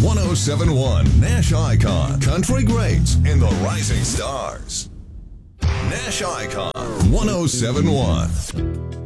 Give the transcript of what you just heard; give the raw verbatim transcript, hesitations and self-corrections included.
one oh seven point one Nash Icon. Country greats and the rising stars. Nash Icon one oh seven point one.